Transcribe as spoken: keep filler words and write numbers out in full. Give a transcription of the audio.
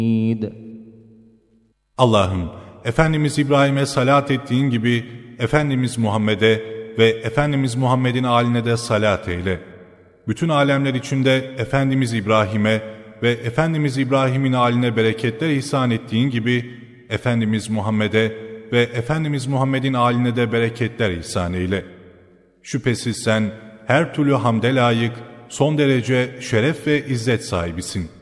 Allah'ım, Efendimiz İbrahim'e salat ettiğin gibi Efendimiz Muhammed'e ve Efendimiz Muhammed'in âline de salat eyle. Bütün alemler içinde Efendimiz İbrahim'e ve Efendimiz İbrahim'in âline bereketler ihsan ettiğin gibi Efendimiz Muhammed'e ve Efendimiz Muhammed'in âline de bereketler ihsan eyle. Şüphesiz sen her türlü hamde layık, son derece şeref ve izzet sahibisin.